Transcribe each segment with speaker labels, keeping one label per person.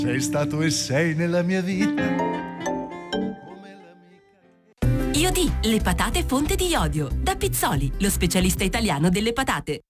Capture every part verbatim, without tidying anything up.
Speaker 1: Sei stato e sei nella mia vita.
Speaker 2: Iodi, le patate fonte di iodio. Da Pizzoli, lo specialista italiano delle patate.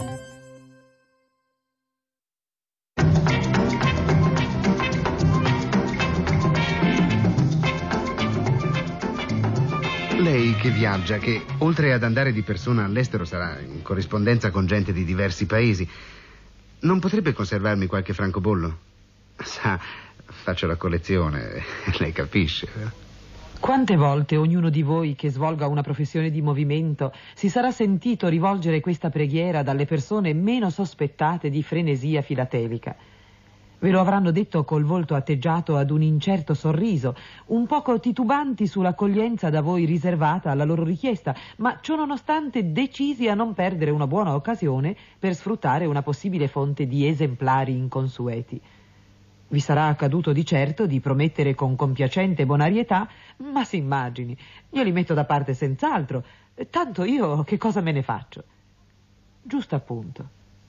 Speaker 3: Lei che viaggia, che oltre ad andare di persona all'estero sarà in corrispondenza con gente di diversi paesi, non potrebbe conservarmi qualche francobollo? Sa, faccio la collezione, lei capisce, vero?
Speaker 4: Quante volte ognuno di voi che svolga una professione di movimento si sarà sentito rivolgere questa preghiera dalle persone meno sospettate di frenesia filatelica? Ve lo avranno detto col volto atteggiato ad un incerto sorriso, un poco titubanti sull'accoglienza da voi riservata alla loro richiesta, ma ciò nonostante decisi a non perdere una buona occasione per sfruttare una possibile fonte di esemplari inconsueti. Vi sarà accaduto di certo di promettere con compiacente bonarietà, ma si immagini, io li metto da parte senz'altro, tanto io che cosa me ne faccio? Giusto appunto.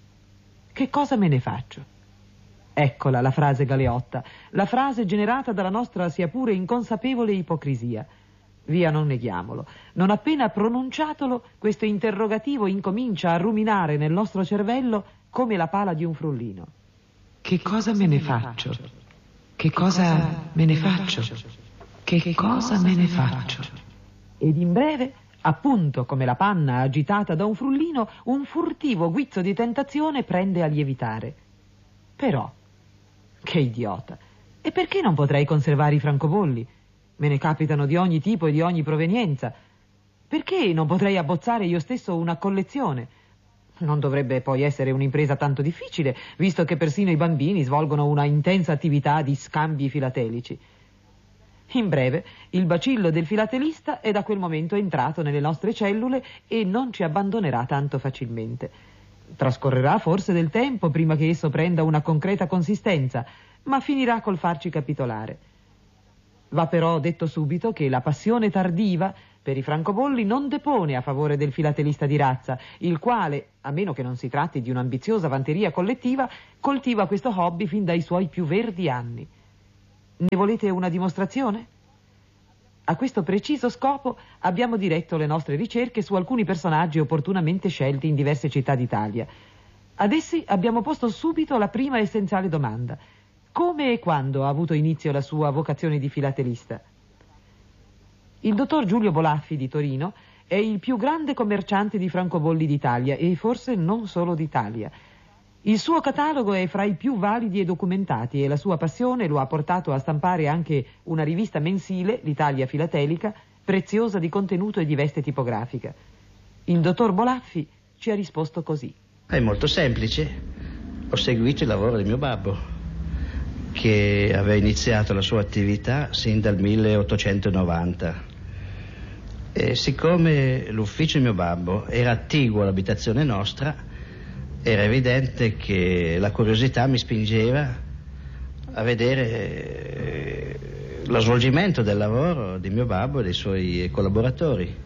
Speaker 4: Che cosa me ne faccio? Eccola la frase galeotta, la frase generata dalla nostra sia pure inconsapevole ipocrisia. Via, non neghiamolo. Non appena pronunciatolo, questo interrogativo incomincia a ruminare nel nostro cervello come la pala di un frullino. Che cosa me ne faccio? Che cosa me ne faccio? Che cosa me ne faccio? Ed in breve, appunto come la panna agitata da un frullino, un furtivo guizzo di tentazione prende a lievitare. Però, che idiota! E perché non potrei conservare i francobolli? Me ne capitano di ogni tipo e di ogni provenienza. Perché non potrei abbozzare io stesso una collezione? Non dovrebbe poi essere un'impresa tanto difficile, visto che persino i bambini svolgono una intensa attività di scambi filatelici. In breve, il bacillo del filatelista è da quel momento entrato nelle nostre cellule e non ci abbandonerà tanto facilmente. Trascorrerà forse del tempo prima che esso prenda una concreta consistenza, ma finirà col farci capitolare. Va però detto subito che la passione tardiva per i francobolli non depone a favore del filatelista di razza, il quale, a meno che non si tratti di un'ambiziosa vanteria collettiva, coltiva questo hobby fin dai suoi più verdi anni. Ne volete una dimostrazione? A questo preciso scopo abbiamo diretto le nostre ricerche su alcuni personaggi opportunamente scelti in diverse città d'Italia. Ad essi abbiamo posto subito la prima essenziale domanda: come e quando ha avuto inizio la sua vocazione di filatelista? Il dottor Giulio Bolaffi di Torino è il più grande commerciante di francobolli d'Italia e forse non solo d'Italia. Il suo catalogo è fra i più validi e documentati e la sua passione lo ha portato a stampare anche una rivista mensile, l'Italia Filatelica, preziosa di contenuto e di veste tipografica. Il dottor Bolaffi ci ha risposto così.
Speaker 5: È molto semplice. Ho seguito il lavoro di mio babbo, che aveva iniziato la sua attività sin dal milleottocentonovanta. E siccome l'ufficio di mio babbo era attiguo all'abitazione nostra, era evidente che la curiosità mi spingeva a vedere lo svolgimento del lavoro di mio babbo e dei suoi collaboratori.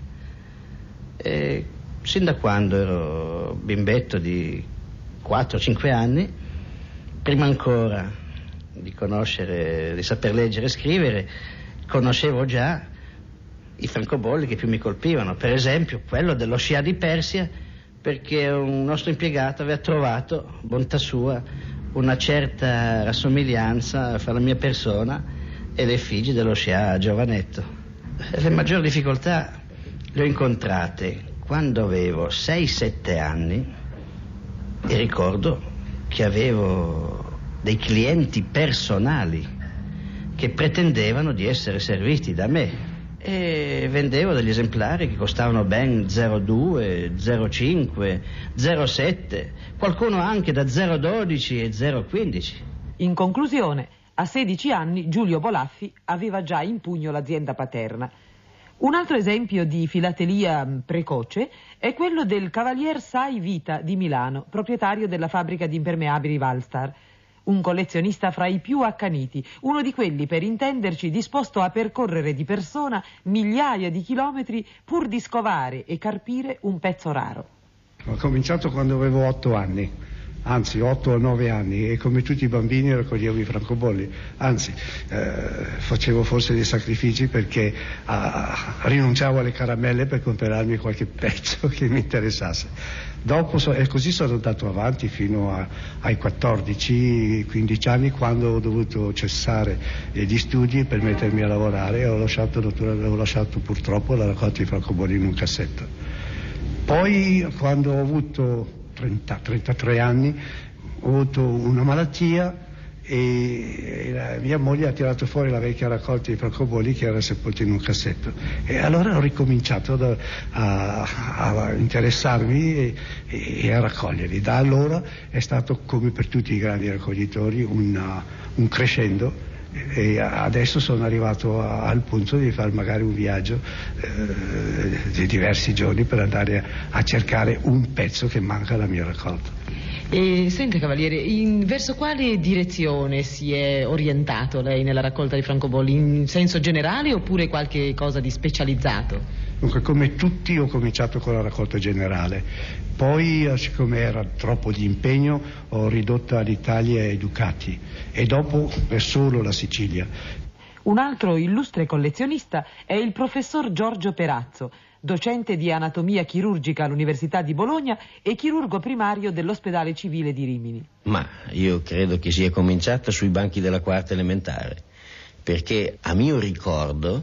Speaker 5: E sin da quando ero bimbetto di quattro cinque anni, prima ancora di conoscere, di saper leggere e scrivere, conoscevo già i francobolli che più mi colpivano, per esempio quello dello Scià di Persia, perché un nostro impiegato aveva trovato, bontà sua, una certa rassomiglianza fra la mia persona e le effigie dello Scià giovanetto. Le maggiori difficoltà le ho incontrate quando avevo sei sette anni e ricordo che avevo dei clienti personali che pretendevano di essere serviti da me e vendevo degli esemplari che costavano ben zero virgola due, zero virgola cinque, zero virgola sette, qualcuno anche da zero virgola dodici e zero virgola quindici.
Speaker 4: In conclusione, a sedici anni Giulio Bolaffi aveva già in pugno l'azienda paterna. Un altro esempio di filatelia precoce è quello del Cavalier Sai Vita di Milano, proprietario della fabbrica di impermeabili Valstar. Un collezionista fra i più accaniti, uno di quelli, per intenderci, disposto a percorrere di persona migliaia di chilometri pur di scovare e carpire un pezzo raro.
Speaker 6: Ho cominciato quando avevo otto anni, anzi otto o nove anni, e come tutti i bambini raccoglievo i francobolli, anzi eh, facevo forse dei sacrifici perché ah, rinunciavo alle caramelle per comprarmi qualche pezzo che mi interessasse. Dopo so, e così sono andato avanti fino a, ai quattordici quindici anni, quando ho dovuto cessare gli studi per mettermi a lavorare, e ho lasciato, ho lasciato purtroppo la raccolta di francobolli in un cassetto. Poi quando ho avuto trenta trentatré anni ho avuto una malattia e la mia moglie ha tirato fuori la vecchia raccolta di francobolli che era sepolta in un cassetto, e allora ho ricominciato da, a, a interessarmi e, e a raccoglierli. Da allora è stato, come per tutti i grandi raccoglitori, una, un crescendo, e adesso sono arrivato a, al punto di fare magari un viaggio eh, di diversi giorni per andare a, a cercare un pezzo che manca alla mia raccolta.
Speaker 4: E sente, Cavaliere, in, verso quale direzione si è orientato lei nella raccolta di francobolli? In senso generale oppure qualche cosa di specializzato?
Speaker 6: Dunque, come tutti ho cominciato con la raccolta generale, poi siccome era troppo di impegno ho ridotto all'Italia e ai Ducati, e dopo è solo la Sicilia.
Speaker 4: Un altro illustre collezionista è il professor Giorgio Perazzo, docente di anatomia chirurgica all'Università di Bologna e chirurgo primario dell'ospedale civile di Rimini.
Speaker 5: Ma io credo che sia cominciata sui banchi della quarta elementare, perché a mio ricordo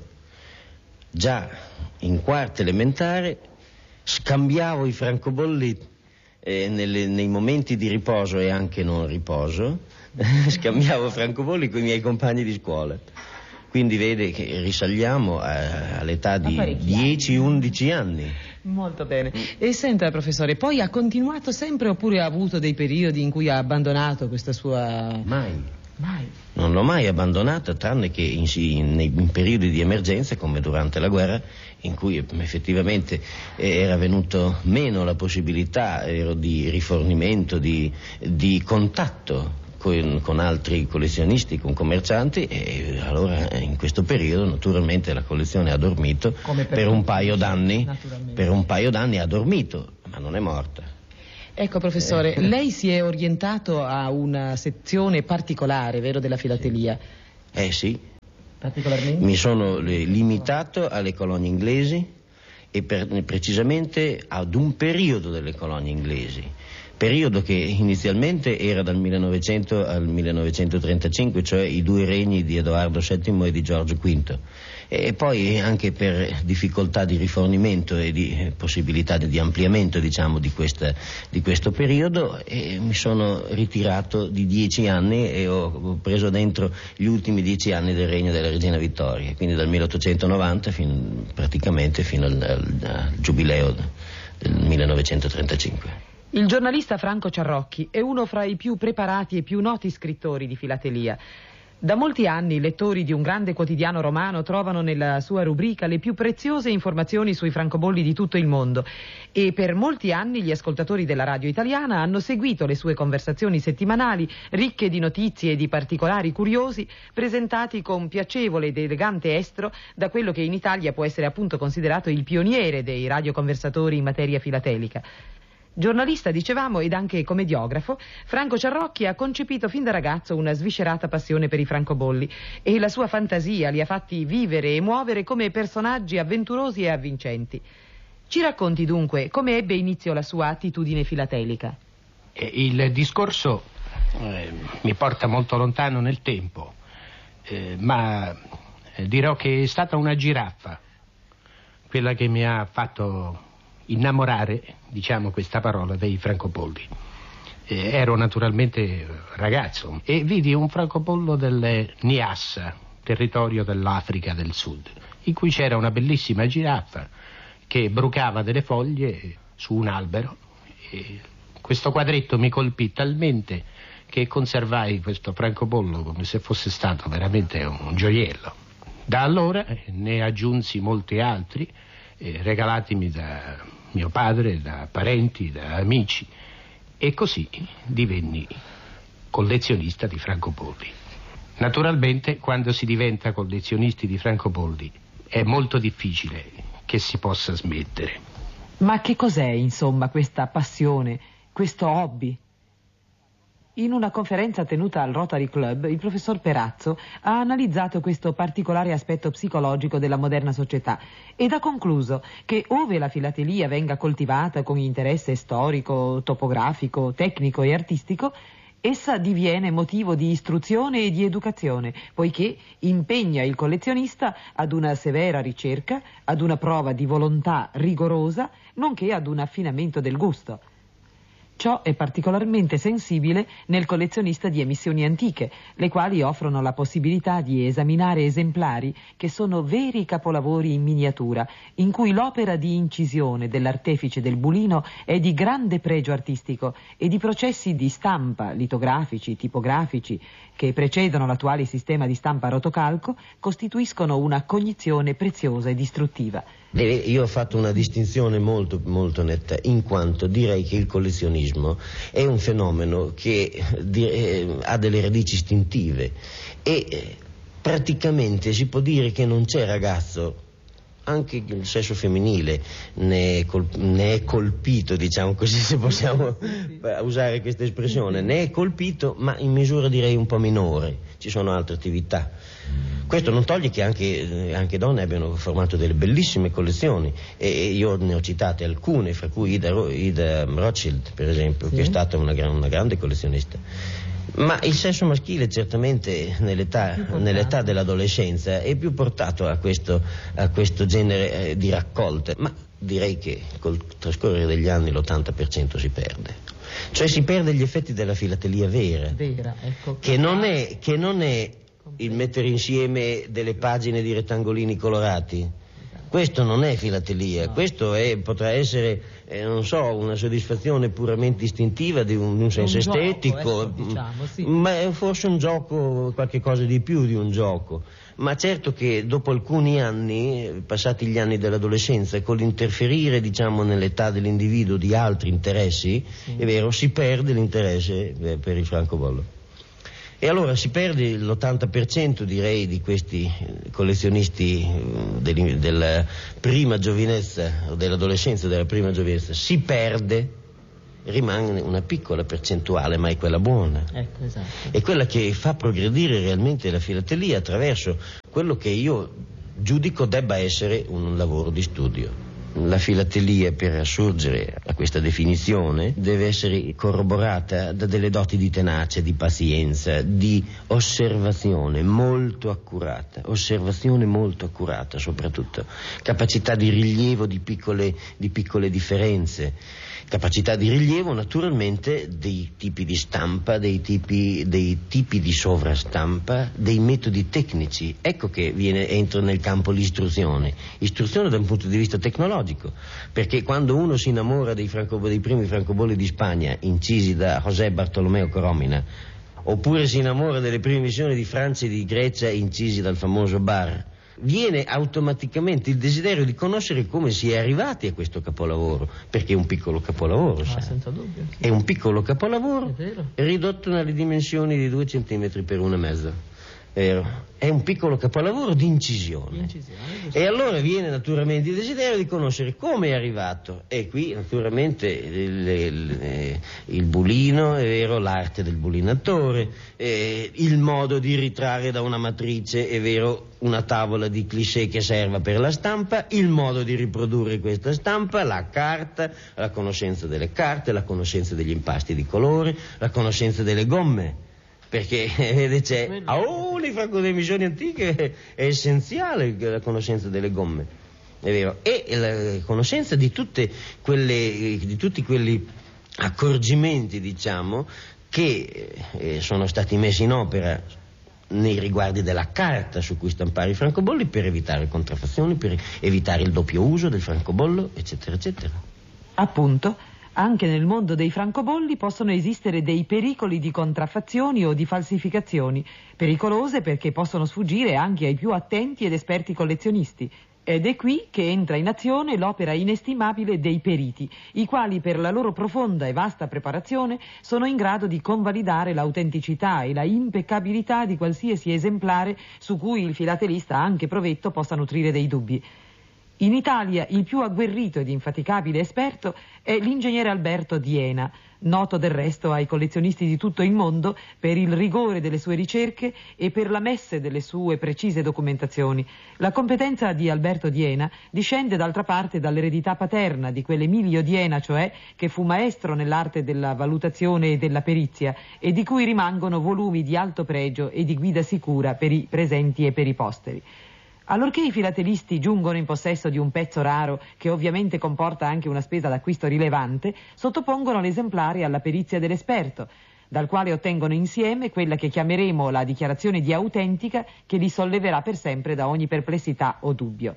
Speaker 5: già in quarta elementare scambiavo i francobolli eh, nelle, nei momenti di riposo e anche non riposo, scambiavo francobolli con i miei compagni di scuola. Quindi vede che risaliamo a, all'età di dieci undici anni.
Speaker 4: Molto bene. E senta, professore, poi ha continuato sempre oppure ha avuto dei periodi in cui ha abbandonato questa sua...
Speaker 5: Mai.
Speaker 4: Mai.
Speaker 5: Non l'ho mai abbandonata, tranne che in, in, in periodi di emergenza, come durante la guerra, in cui effettivamente era venuto meno la possibilità ero di rifornimento, di, di contatto con, con altri collezionisti, con commercianti, e allora in questo periodo naturalmente la collezione ha dormito per, per un paio d'anni, per un paio d'anni ha dormito, ma non è morta.
Speaker 4: Ecco, professore, eh. lei si è orientato a una sezione particolare, vero, della filatelia?
Speaker 5: Eh sì.
Speaker 4: Particolarmente?
Speaker 5: Mi sono limitato alle colonie inglesi e per, precisamente ad un periodo delle colonie inglesi. Periodo che inizialmente era dal millenovecento al millenovecentotrentacinque, cioè i due regni di Edoardo settimo e di Giorgio quinto, e poi anche per difficoltà di rifornimento e di possibilità di ampliamento, diciamo, di, questa, di questo periodo, e mi sono ritirato di dieci anni e ho preso dentro gli ultimi dieci anni del regno della regina Vittoria, quindi dal milleottocentonovanta fin, praticamente fino al, al, al giubileo del millenovecentotrentacinque.
Speaker 4: Il giornalista Franco Ciarrocchi è uno fra i più preparati e più noti scrittori di filatelia. Da molti anni i lettori di un grande quotidiano romano trovano nella sua rubrica le più preziose informazioni sui francobolli di tutto il mondo, e per molti anni gli ascoltatori della radio italiana hanno seguito le sue conversazioni settimanali ricche di notizie e di particolari curiosi, presentati con piacevole ed elegante estro da quello che in Italia può essere appunto considerato il pioniere dei radioconversatori in materia filatelica. Giornalista, dicevamo, ed anche commediografo, Franco Ciarrocchi ha concepito fin da ragazzo una sviscerata passione per i francobolli, e la sua fantasia li ha fatti vivere e muovere come personaggi avventurosi e avvincenti. Ci racconti dunque come ebbe inizio la sua attitudine filatelica.
Speaker 7: Il discorso eh, mi porta molto lontano nel tempo, eh, ma dirò che è stata una giraffa quella che mi ha fatto innamorare, diciamo questa parola, dei francobolli. Eh, ero naturalmente ragazzo e vidi un francobollo del Niassa, territorio dell'Africa del Sud, in cui c'era una bellissima giraffa che brucava delle foglie su un albero, e questo quadretto mi colpì talmente che conservai questo francobollo come se fosse stato veramente un gioiello. Da allora ne aggiunsi molti altri, eh, regalatimi da mio padre, da parenti, da amici, e così divenni collezionista di francobolli. Naturalmente, quando si diventa collezionisti di francobolli è molto difficile che si possa smettere.
Speaker 4: Ma che cos'è, insomma, questa passione, questo hobby? In una conferenza tenuta al Rotary Club, il professor Perazzo ha analizzato questo particolare aspetto psicologico della moderna società ed ha concluso che ove la filatelia venga coltivata con interesse storico, topografico, tecnico e artistico, essa diviene motivo di istruzione e di educazione, poiché impegna il collezionista ad una severa ricerca, ad una prova di volontà rigorosa, nonché ad un affinamento del gusto. Ciò è particolarmente sensibile nel collezionista di emissioni antiche, le quali offrono la possibilità di esaminare esemplari che sono veri capolavori in miniatura, in cui l'opera di incisione dell'artefice del bulino è di grande pregio artistico e di processi di stampa, litografici, tipografici, che precedono l'attuale sistema di stampa a rotocalco, costituiscono una cognizione preziosa ed istruttiva.
Speaker 8: Io ho fatto una distinzione molto, molto netta, in quanto direi che il collezionismo è un fenomeno che eh, ha delle radici istintive e eh, praticamente si può dire che non c'è ragazzo, anche il sesso femminile ne è, colp- ne è colpito, diciamo così, se possiamo usare questa espressione, ne è colpito, ma in misura direi un po' minore. Ci sono altre attività. Questo non toglie che anche, anche donne abbiano formato delle bellissime collezioni e io ne ho citate alcune, fra cui Ida, Ida Rothschild, per esempio, sì, che è stata una, una grande collezionista. Ma il sesso maschile certamente nell'età, nell'età dell'adolescenza è più portato a questo, a questo genere eh, di raccolte, ma direi che col trascorrere degli anni l'ottanta per cento si perde. Cioè si perde gli effetti della filatelia vera,
Speaker 4: vera ecco,
Speaker 8: che non è, che non è il mettere insieme delle pagine di rettangolini colorati. Questo non è filatelia, no. Questo è, potrà essere, eh, non so, una soddisfazione puramente istintiva di un, di un senso un estetico, gioco, ecco, diciamo, sì. Ma è forse un gioco, qualche cosa di più di un gioco. Ma certo che dopo alcuni anni, passati gli anni dell'adolescenza, con l'interferire, diciamo, nell'età dell'individuo di altri interessi, sì, è vero, si perde l'interesse eh, per il francobollo. E allora si perde l'ottanta per cento, direi, di questi collezionisti del, della prima giovinezza, o dell'adolescenza, della prima giovinezza, si perde, rimane una piccola percentuale, ma è quella buona.
Speaker 4: Ecco, esatto.
Speaker 8: È quella che fa progredire realmente la filatelia attraverso quello che io giudico debba essere un lavoro di studio. La filatelia, per assurgere a questa definizione, deve essere corroborata da delle doti di tenacia, di pazienza, di osservazione molto accurata, osservazione molto accurata soprattutto, capacità di rilievo di piccole, di piccole differenze, capacità di rilievo naturalmente dei tipi di stampa, dei tipi, dei tipi di sovrastampa, dei metodi tecnici. Ecco che viene, entra nel campo l'istruzione, istruzione da un punto di vista tecnologico, perché quando uno si innamora dei, franco, dei primi francobolli di Spagna incisi da José Bartolomeo Coromina, oppure si innamora delle prime missioni di Francia e di Grecia incisi dal famoso Bar, viene automaticamente il desiderio di conoscere come si è arrivati a questo capolavoro, perché è un piccolo capolavoro,
Speaker 4: ah,
Speaker 8: sai?
Speaker 4: Senza dubbio, sì.
Speaker 8: È un piccolo capolavoro ridotto nelle dimensioni di due centimetri per una e mezzo. Vero? È un piccolo capolavoro di incisione. incisione e allora viene naturalmente il desiderio di conoscere come è arrivato, e qui naturalmente il, il, il bulino, è vero, l'arte del bulinatore, eh, il modo di ritrarre da una matrice, è vero, una tavola di cliché che serva per la stampa, il modo di riprodurre questa stampa, la carta, la conoscenza delle carte, la conoscenza degli impasti di colore, la conoscenza delle gomme. Perché vede, c'è a oh, le franco-emissioni antiche è essenziale la conoscenza delle gomme, è vero, e la conoscenza di tutte quelle, di tutti quelli accorgimenti, diciamo, che eh, sono stati messi in opera nei riguardi della carta su cui stampare i francobolli per evitare contraffazioni, per evitare il doppio uso del francobollo, eccetera, eccetera.
Speaker 4: Appunto. Anche nel mondo dei francobolli possono esistere dei pericoli di contraffazioni o di falsificazioni, pericolose perché possono sfuggire anche ai più attenti ed esperti collezionisti. Ed è qui che entra in azione l'opera inestimabile dei periti, i quali per la loro profonda e vasta preparazione sono in grado di convalidare l'autenticità e la impeccabilità di qualsiasi esemplare su cui il filatelista, anche provetto, possa nutrire dei dubbi. In Italia il più agguerrito ed infaticabile esperto è l'ingegnere Alberto Diena, noto del resto ai collezionisti di tutto il mondo per il rigore delle sue ricerche e per la messe delle sue precise documentazioni. La competenza di Alberto Diena discende d'altra parte dall'eredità paterna di quell'Emilio Diena, cioè, che fu maestro nell'arte della valutazione e della perizia e di cui rimangono volumi di alto pregio e di guida sicura per i presenti e per i posteri. Allorché i filatelisti giungono in possesso di un pezzo raro, che ovviamente comporta anche una spesa d'acquisto rilevante, sottopongono l'esemplare alla perizia dell'esperto, dal quale ottengono insieme quella che chiameremo la dichiarazione di autentica, che li solleverà per sempre da ogni perplessità o dubbio.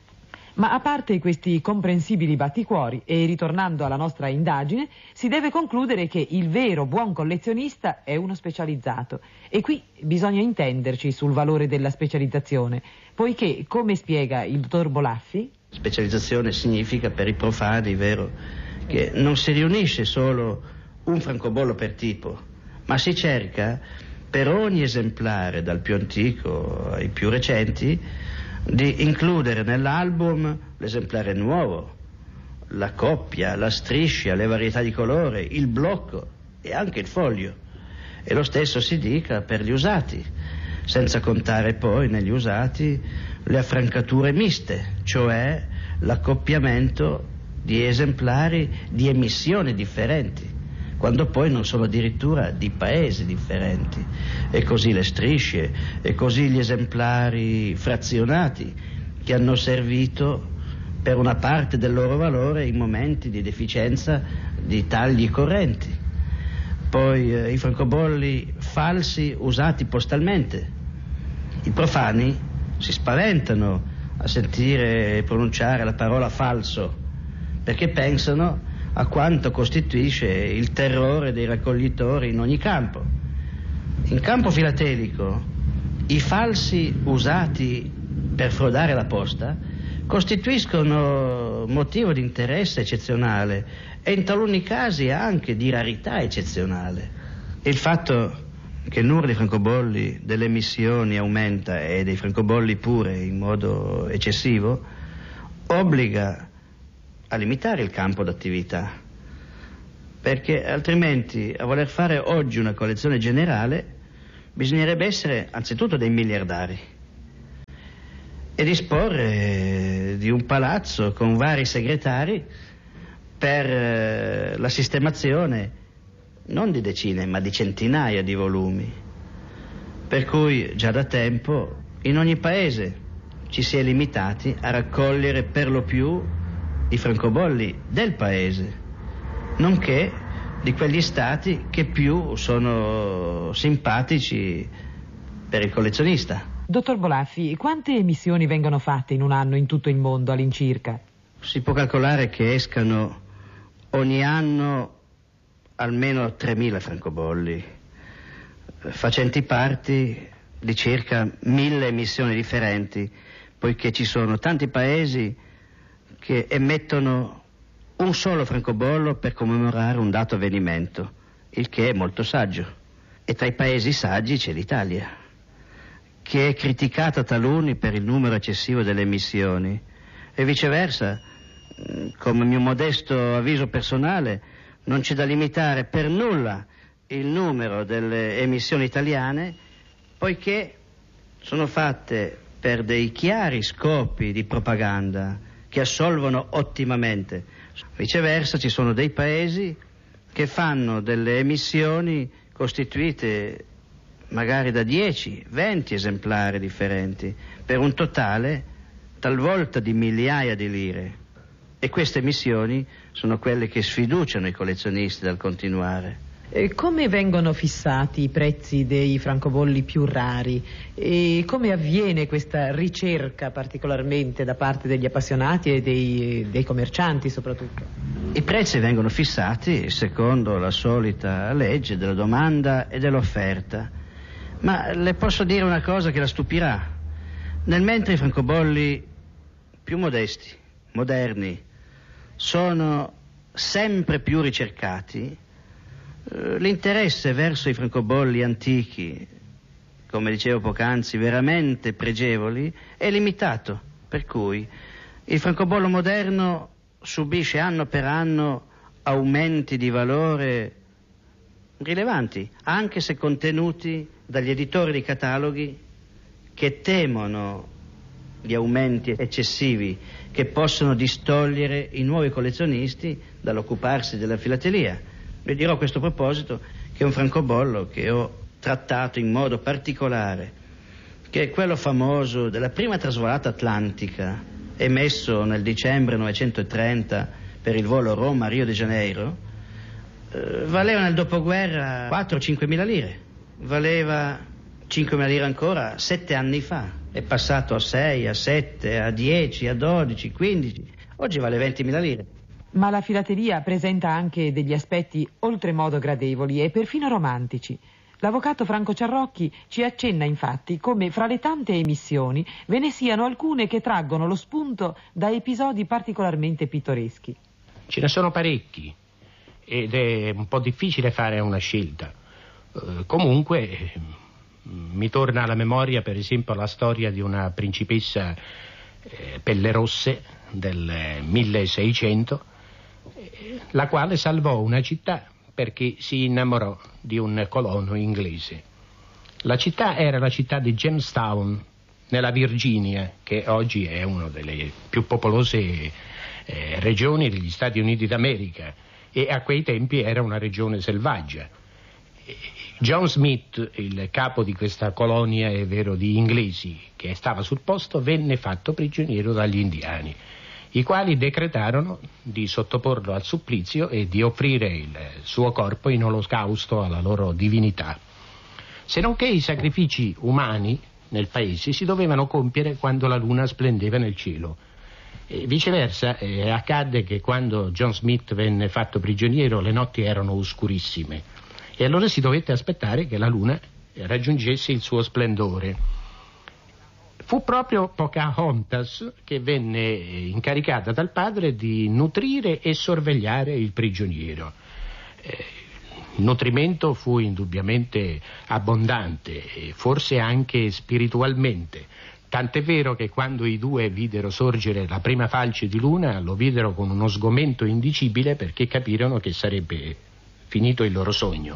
Speaker 4: Ma a parte questi comprensibili batticuori e ritornando alla nostra indagine, si deve concludere che il vero buon collezionista è uno specializzato. E qui bisogna intenderci sul valore della specializzazione, poiché, come spiega il dottor Bolaffi,
Speaker 5: specializzazione significa per i profani, vero, che non si riunisce solo un francobollo per tipo, ma si cerca per ogni esemplare, dal più antico ai più recenti, di includere nell'album l'esemplare nuovo, la coppia, la striscia, le varietà di colore, il blocco e anche il foglio. E lo stesso si dica per gli usati, senza contare poi negli usati le affrancature miste, cioè l'accoppiamento di esemplari di emissioni differenti, quando poi non sono addirittura di paesi differenti, e così le strisce, e così gli esemplari frazionati che hanno servito per una parte del loro valore in momenti di deficienza di tagli correnti. Poi eh, i francobolli falsi usati postalmente. I profani si spaventano a sentire pronunciare la parola falso, perché pensano a quanto costituisce il terrore dei raccoglitori in ogni campo. In campo filatelico, i falsi usati per frodare la posta costituiscono motivo di interesse eccezionale e in taluni casi anche di rarità eccezionale. Il fatto che il numero dei francobolli delle emissioni aumenta e dei francobolli pure in modo eccessivo obbliga a limitare il campo d'attività, perché altrimenti a voler fare oggi una collezione generale bisognerebbe essere anzitutto dei miliardari e disporre di un palazzo con vari segretari per la sistemazione non di decine ma di centinaia di volumi, per cui già da tempo in ogni paese ci si è limitati a raccogliere per lo più i francobolli del paese, nonché di quegli stati che più sono simpatici per il collezionista.
Speaker 4: Dottor Bolaffi, quante emissioni vengono fatte in un anno in tutto il mondo all'incirca?
Speaker 5: Si può calcolare che escano ogni anno almeno tremila francobolli, facenti parte di circa mille emissioni differenti, poiché ci sono tanti paesi che emettono un solo francobollo per commemorare un dato avvenimento, il che è molto saggio. E tra i paesi saggi c'è l'Italia, che è criticata taluni per il numero eccessivo delle emissioni, e viceversa, come mio modesto avviso personale, non c'è da limitare per nulla il numero delle emissioni italiane, poiché sono fatte per dei chiari scopi di propaganda che assolvono ottimamente. Viceversa ci sono dei paesi che fanno delle emissioni costituite magari da dieci venti esemplari differenti, per un totale talvolta di migliaia di lire. E queste emissioni sono quelle che sfiduciano i collezionisti dal continuare.
Speaker 4: E come vengono fissati i prezzi dei francobolli più rari? E come avviene questa ricerca particolarmente da parte degli appassionati e dei, dei commercianti soprattutto?
Speaker 5: I prezzi vengono fissati secondo la solita legge della domanda e dell'offerta. Ma le posso dire una cosa che la stupirà. Nel mentre i francobolli più modesti, moderni, sono sempre più ricercati, l'interesse verso i francobolli antichi, come dicevo poc'anzi, veramente pregevoli, è limitato, per cui Il francobollo moderno subisce anno per anno aumenti di valore rilevanti, anche se contenuti dagli editori di cataloghi che temono gli aumenti eccessivi che possono distogliere i nuovi collezionisti dall'occuparsi della filatelia. Vi dirò a questo proposito che un francobollo che ho trattato in modo particolare, che è quello famoso della prima trasvolata atlantica, emesso nel dicembre millenovecentotrenta per il volo Roma-Rio de Janeiro, eh, valeva nel dopoguerra quattro cinque mila lire, valeva cinque mila lire ancora sette anni fa, è passato a sei, a sette, a dieci, a dodici, quindici, oggi vale ventimila lire.
Speaker 4: Ma la filatelia presenta anche degli aspetti oltremodo gradevoli e perfino romantici. L'avvocato Franco Ciarrocchi ci accenna infatti come fra le tante emissioni ve ne siano alcune che traggono lo spunto da episodi particolarmente pittoreschi.
Speaker 7: Ce ne sono parecchi ed è un po' difficile fare una scelta. Eh, comunque eh, mi torna alla memoria per esempio la storia di una principessa eh, pelle rosse del milleseicento, eh, la quale salvò una città perché si innamorò di un colono inglese. La città era la città di Jamestown, nella Virginia, che oggi è una delle più popolose eh, regioni degli Stati Uniti d'America, e a quei tempi era una regione selvaggia. John Smith, il capo di questa colonia, è vero, di inglesi, che stava sul posto, venne fatto prigioniero dagli indiani, i quali decretarono di sottoporlo al supplizio e di offrire il suo corpo in olocausto alla loro divinità. Se non che i sacrifici umani nel paese si dovevano compiere quando la luna splendeva nel cielo. E viceversa, eh, accadde che quando John Smith venne fatto prigioniero le notti erano oscurissime e allora si dovette aspettare che la luna raggiungesse il suo splendore. Fu proprio Pocahontas che venne incaricata dal padre di nutrire e sorvegliare il prigioniero. Eh, il nutrimento fu indubbiamente abbondante e forse anche spiritualmente, tant'è vero che quando i due videro sorgere la prima falce di luna lo videro con uno sgomento indicibile perché capirono che sarebbe finito il loro sogno.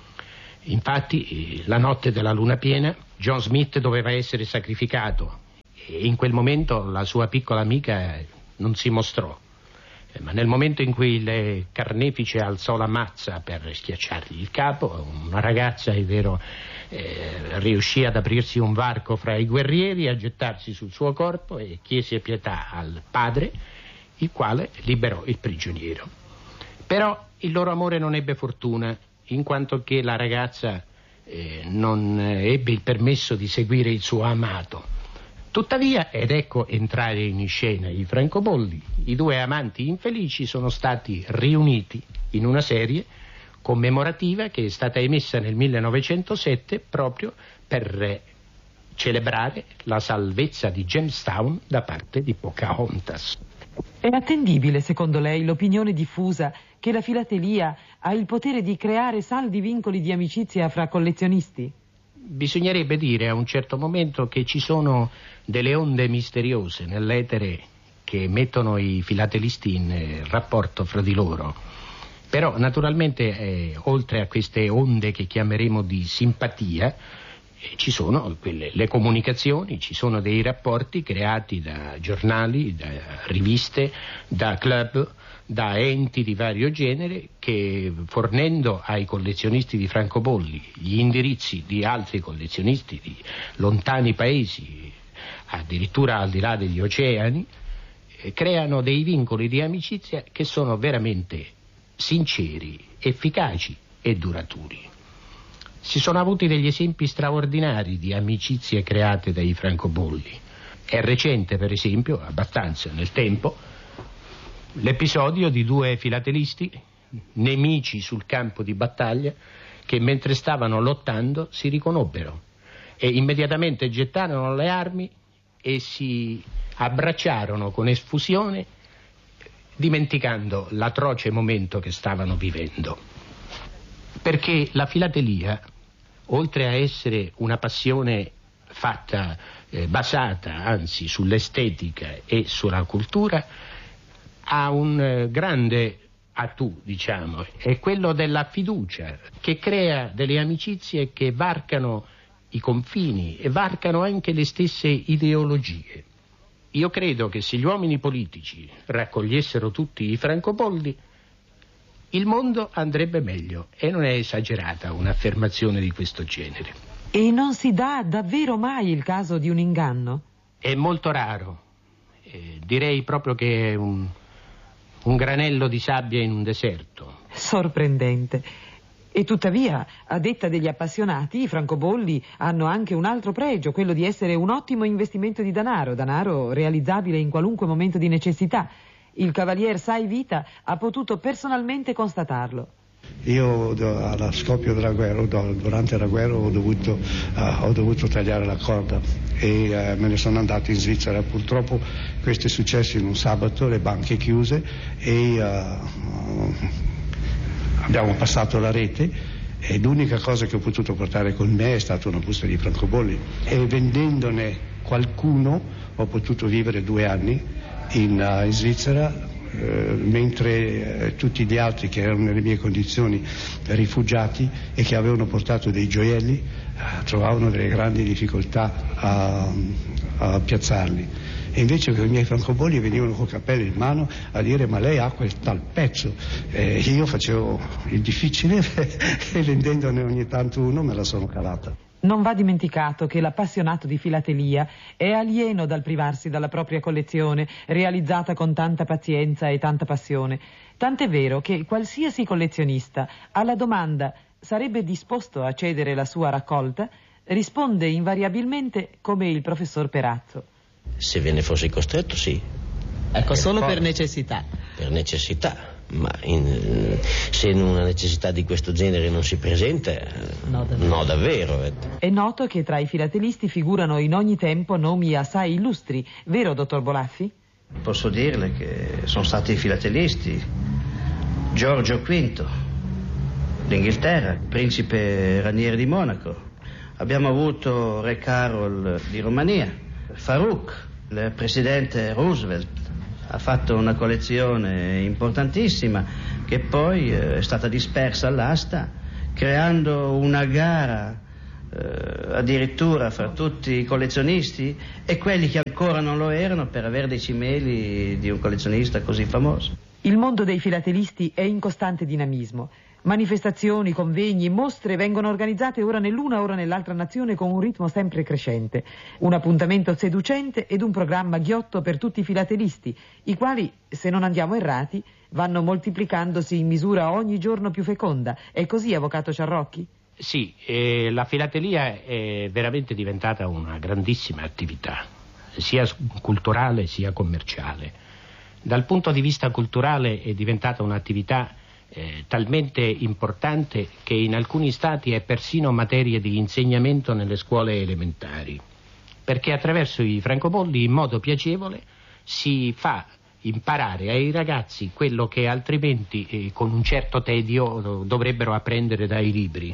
Speaker 7: Infatti, la notte della luna piena, John Smith doveva essere sacrificato e in quel momento la sua piccola amica non si mostrò. Ma nel momento in cui il carnefice alzò la mazza per schiacciargli il capo, una ragazza, è vero, eh, riuscì ad aprirsi un varco fra i guerrieri, a gettarsi sul suo corpo e chiese pietà al padre, il quale liberò il prigioniero. Però il loro amore non ebbe fortuna, in quanto che la ragazza eh, non ebbe il permesso di seguire il suo amato. Tuttavia, ed ecco entrare in scena i francobolli, i due amanti infelici sono stati riuniti in una serie commemorativa che è stata emessa nel millenovecentosette proprio per eh, celebrare la salvezza di Jamestown da parte di Pocahontas.
Speaker 4: È attendibile, secondo lei, l'opinione diffusa che la filatelia ha il potere di creare saldi vincoli di amicizia fra collezionisti?
Speaker 7: Bisognerebbe dire a un certo momento che ci sono delle onde misteriose nell'etere che mettono i filatelisti in rapporto fra di loro. Però naturalmente eh, oltre a queste onde che chiameremo di simpatia eh, ci sono quelle, le comunicazioni, ci sono dei rapporti creati da giornali, da riviste, da club, da enti di vario genere che, fornendo ai collezionisti di francobolli gli indirizzi di altri collezionisti di lontani paesi, addirittura al di là degli oceani, eh, creano dei vincoli di amicizia che sono veramente sinceri, efficaci e duraturi. Si sono avuti degli esempi straordinari di amicizie create dai francobolli. È recente, per esempio, abbastanza nel tempo, l'episodio di due filatelisti, nemici sul campo di battaglia, che mentre stavano lottando si riconobbero e immediatamente gettarono le armi e si abbracciarono con effusione, dimenticando l'atroce momento che stavano vivendo. Perché la filatelia, oltre a essere una passione fatta, eh, basata anzi sull'estetica e sulla cultura, ha un eh, grande attu, diciamo, è quello della fiducia, che crea delle amicizie che varcano i confini e varcano anche le stesse ideologie. Io credo che se gli uomini politici raccogliessero tutti i francobolli, il mondo andrebbe meglio, e non è esagerata un'affermazione di questo genere.
Speaker 4: E non si dà davvero mai il caso di un inganno?
Speaker 7: È molto raro, eh, direi proprio che è un, un granello di sabbia in un deserto.
Speaker 4: Sorprendente. E tuttavia, a detta degli appassionati, i francobolli hanno anche un altro pregio, quello di essere un ottimo investimento di denaro, denaro realizzabile in qualunque momento di necessità. Il cavalier Sai Vita ha potuto personalmente constatarlo.
Speaker 6: Io allo scoppio della guerra, durante la guerra, ho dovuto, uh, ho dovuto tagliare la corda e uh, me ne sono andato in Svizzera. Purtroppo questo è successo in un sabato, le banche chiuse e uh, abbiamo passato la rete e l'unica cosa che ho potuto portare con me è stata una busta di francobolli e vendendone qualcuno ho potuto vivere due anni in, uh, in Svizzera, eh, mentre eh, tutti gli altri che erano nelle mie condizioni rifugiati e che avevano portato dei gioielli eh, trovavano delle grandi difficoltà a, a piazzarli. E invece con i miei francobolli venivano col cappello in mano a dire: ma lei ha quel tal pezzo. E io facevo il difficile e vendendone ogni tanto uno me la sono calata.
Speaker 4: Non va dimenticato che l'appassionato di filatelia è alieno dal privarsi dalla propria collezione, realizzata con tanta pazienza e tanta passione. Tant'è vero che qualsiasi collezionista alla domanda sarebbe disposto a cedere la sua raccolta risponde invariabilmente come il professor Perazzo.
Speaker 8: Se ve ne fossi costretto, sì.
Speaker 9: Ecco, solo
Speaker 8: poi,
Speaker 9: per necessità.
Speaker 8: Per necessità. Ma in, se in una necessità di questo genere non si presenta, no davvero. No, davvero eh.
Speaker 4: È noto che tra i filatelisti figurano in ogni tempo nomi assai illustri, vero dottor Bolaffi?
Speaker 5: Posso dirle che sono stati i filatelisti Giorgio quinto d'Inghilterra, principe Ranieri di Monaco, abbiamo avuto re Carol di Romania, Farouk, il presidente Roosevelt. Ha fatto una collezione importantissima che poi eh, è stata dispersa all'asta, creando una gara eh, addirittura fra tutti i collezionisti e quelli che ancora non lo erano per avere dei cimeli di un collezionista così famoso.
Speaker 4: Il mondo dei filatelisti è in costante dinamismo. Manifestazioni, convegni, mostre vengono organizzate ora nell'una ora nell'altra nazione con un ritmo sempre crescente. Un appuntamento seducente ed un programma ghiotto per tutti i filatelisti, i quali, se non andiamo errati, vanno moltiplicandosi in misura ogni giorno più feconda. È così, avvocato Ciarrocchi?
Speaker 7: Sì, eh, la filatelia è veramente diventata una grandissima attività, sia culturale sia commerciale. Dal punto di vista culturale è diventata un'attività Eh, talmente importante che in alcuni stati è persino materia di insegnamento nelle scuole elementari, perché attraverso i francobolli in modo piacevole si fa imparare ai ragazzi quello che altrimenti eh, con un certo tedio dovrebbero apprendere dai libri.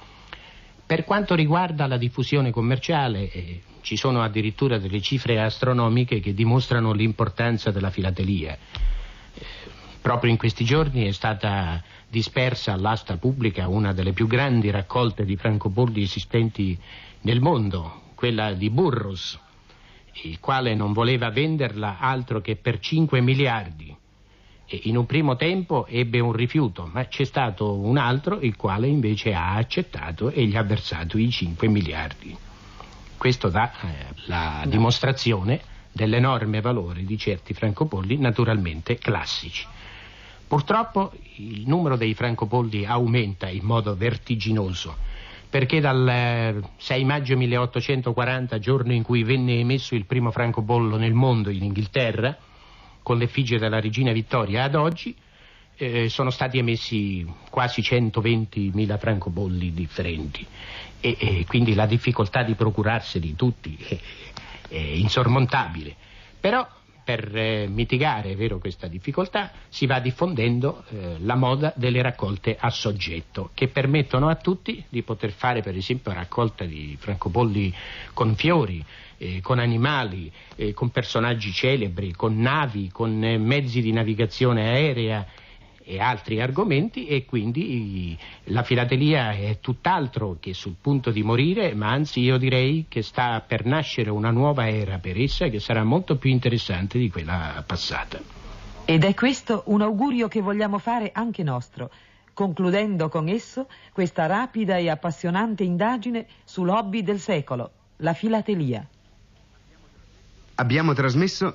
Speaker 7: Per quanto riguarda la diffusione commerciale, eh, ci sono addirittura delle cifre astronomiche che dimostrano l'importanza della filatelia. Proprio in questi giorni è stata dispersa all'asta pubblica una delle più grandi raccolte di francobolli esistenti nel mondo, quella di Burroughs, il quale non voleva venderla altro che per cinque miliardi. E in un primo tempo ebbe un rifiuto, ma c'è stato un altro il quale invece ha accettato e gli ha versato i cinque miliardi. Questo dà eh, la dimostrazione dell'enorme valore di certi francobolli, naturalmente classici. Purtroppo il numero dei francobolli aumenta in modo vertiginoso, perché dal sei maggio milleottocentoquaranta, giorno in cui venne emesso il primo francobollo nel mondo in Inghilterra, con l'effigie della regina Vittoria, ad oggi eh, sono stati emessi quasi centoventimila francobolli differenti e, e quindi la difficoltà di procurarseli tutti è, è insormontabile. Però per eh, mitigare, è vero, questa difficoltà, si va diffondendo eh, la moda delle raccolte a soggetto, che permettono a tutti di poter fare, per esempio, raccolta di francobolli con fiori, eh, con animali, eh, con personaggi celebri, con navi, con eh, mezzi di navigazione aerea e altri argomenti, e quindi la filatelia è tutt'altro che sul punto di morire, ma anzi io direi che sta per nascere una nuova era per essa, che sarà molto più interessante di quella passata.
Speaker 4: Ed è questo un augurio che vogliamo fare anche nostro, concludendo con esso questa rapida e appassionante indagine sull'hobby del secolo, la filatelia.
Speaker 3: Abbiamo trasmesso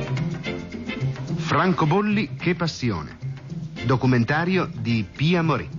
Speaker 3: Francobolli, che passione. Documentario di Pia Moretti.